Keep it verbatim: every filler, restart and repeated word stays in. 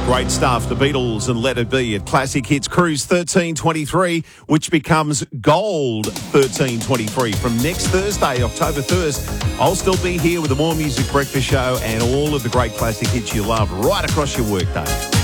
Great stuff. The Beatles and Let It Be at Classic Hits Cruise thirteen twenty-three, which becomes Gold thirteen twenty-three. From next Thursday, October first, I'll still be here with the More Music Breakfast Show and all of the great classic hits you love right across your workday.